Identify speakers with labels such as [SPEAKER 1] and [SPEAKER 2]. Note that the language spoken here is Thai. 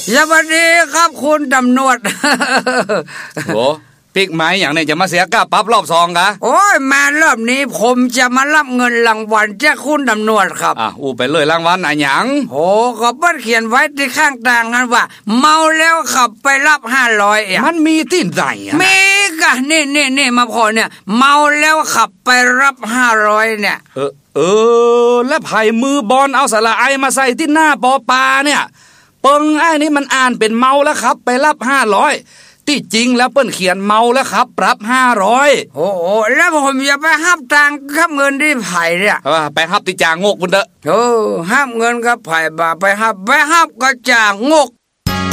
[SPEAKER 1] สวัสดีครับคุณตำรวจ
[SPEAKER 2] โหปิกไม้อย่างนี้จะมาเสียค่าปรับรอบ2กะ
[SPEAKER 1] โอ้ยมารอบนี้ผมจะมารับเงินรางวัลจากคุณตำรวจครับ
[SPEAKER 2] อู้ไปเลยรางวัลอะหยัง
[SPEAKER 1] โอ้ก็เปิ้นเขียนไว้ที่ข้างต่างกันว่าเมาแล้วขับไปรับ500อ่ะ
[SPEAKER 2] มันมีที่ไหน
[SPEAKER 1] มีกะนี่มาพอเนี่ยเมาแล้วขับไปรับ500เนี่ย
[SPEAKER 2] แล้วไผ่มือบอลเอาสระไอมาใส่ที่หน้าปอปาเนี่ยเปิงไอ้นี่มันอ่านเป็นเมาแล้วครับไปรับ500ที่จริงแล้วเปิ้นเขียนเมาแล้วครับปรับ500
[SPEAKER 1] โอ้แล้วผมจะไปหับตังคับเงินที่ไผ่เนี่ย
[SPEAKER 2] ไปหับที่จางกพุ่นเด้อ
[SPEAKER 1] หับเงินกับไผ่บ่าไปหับกระจ่างงก